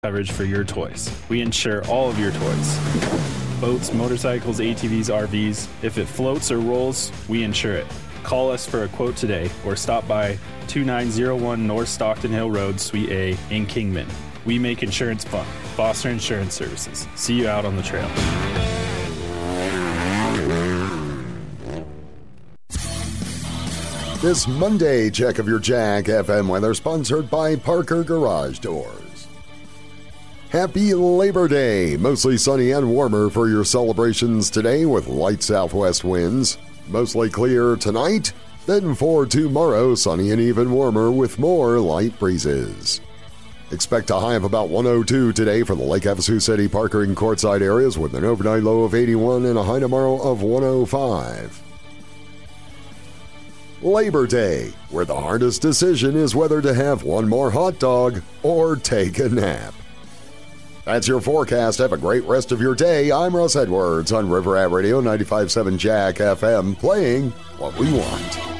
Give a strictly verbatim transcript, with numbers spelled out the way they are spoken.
coverage for your toys. We insure all of your toys. Boats, motorcycles, A T Vs, R Vs. If it floats or rolls, we insure it. Call us for a quote today or stop by two nine zero one North Stockton Hill Road, Suite A in Kingman. We make insurance fun. Foster Insurance Services. See you out on the trail. This Monday check of your Jack F M weather sponsored by Parker Garage Doors. Happy Labor Day. Mostly sunny and warmer for your celebrations today with light southwest winds. Mostly clear tonight. Then for tomorrow, sunny and even warmer with more light breezes. Expect a high of about one oh two today for the Lake Havasu City, Parker, and Quartzsite areas with an overnight low of eighty-one and a high tomorrow of one oh five. Labor Day, where the hardest decision is whether to have one more hot dog or take a nap. That's your forecast. Have a great rest of your day. I'm Russ Edwards on River Ave Radio ninety-five point seven Jack F M, playing what we want.